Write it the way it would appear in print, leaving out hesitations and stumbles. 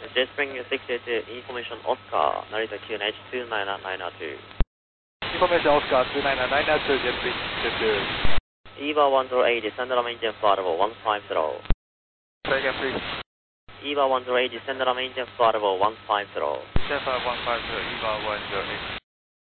J-Spring 682 Information Oscar, Narita QNH 29992. Information Oscar 29992, J-Spring 682. EVA 108, descend on main flight level 150. Say again please. EVA 108, descend on main flight level 150. Descend 150, EVA 108.